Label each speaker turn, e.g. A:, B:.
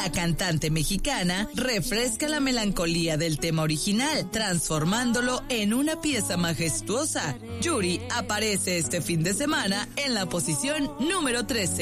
A: La cantante mexicana refresca la melancolía del tema original, transformándolo en una pieza majestuosa. Yuri aparece este fin de semana en la posición número 13.